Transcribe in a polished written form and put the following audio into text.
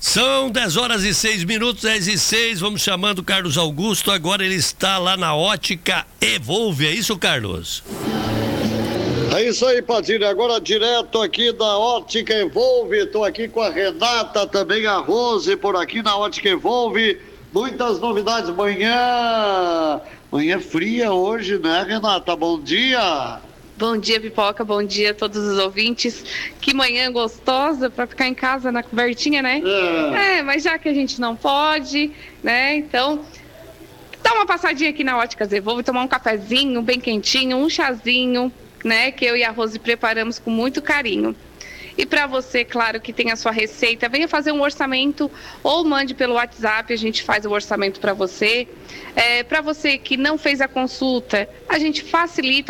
São 10h06, 10h06, vamos chamando o Carlos Augusto, agora ele está lá na Ótica Evolve, é isso, Carlos? É isso aí, Padilha, agora direto aqui da Ótica Evolve, estou aqui com a Renata, também a Rose por aqui na Ótica Evolve, muitas novidades, manhã fria hoje, né, Renata? Bom dia! Bom dia, Pipoca, bom dia a todos os ouvintes. Que manhã gostosa para ficar em casa na cobertinha, né? Mas já que a gente não pode, né? Então, dá uma passadinha aqui na Óticas Evolve, tomar um cafezinho bem quentinho, um chazinho, né? Que eu e a Rose preparamos com muito carinho. E para você, claro, que tem a sua receita, venha fazer um orçamento ou mande pelo WhatsApp, a gente faz o orçamento para você. Para você que não fez a consulta, a gente facilita